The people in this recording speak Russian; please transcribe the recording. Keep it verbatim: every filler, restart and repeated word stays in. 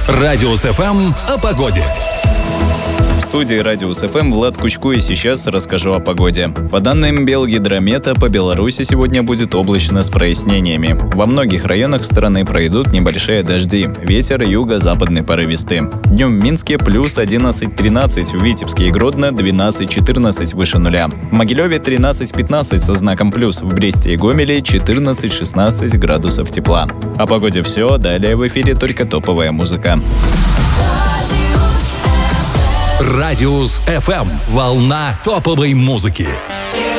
Радиус эф эм о погоде. В студии Радиус эф эм Влад Кучку, и сейчас расскажу о погоде. По данным Белгидромета, по Беларуси сегодня будет облачно с прояснениями. Во многих районах страны пройдут небольшие дожди. Ветер юго-западный порывистый. Днем в Минске плюс одиннадцать-тринадцать, в Витебске и Гродно двенадцать-четырнадцать выше нуля. В Могилеве тринадцать-пятнадцать со знаком плюс, в Бресте и Гомеле четырнадцать-шестнадцать градусов тепла. О погоде все, далее в эфире только топовая музыка. Радиус эф эм. Волна топовой музыки.